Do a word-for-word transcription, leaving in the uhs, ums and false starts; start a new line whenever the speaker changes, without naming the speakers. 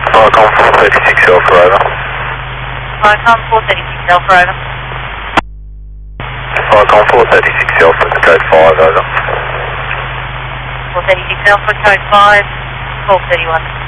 Falcon four thirty-six Alpha, over.
Falcon four thirty-six Alpha, over.
Falcon four thirty-six Alpha, code five, over.
four thirty-six Alpha, code five, twelve thirty-one.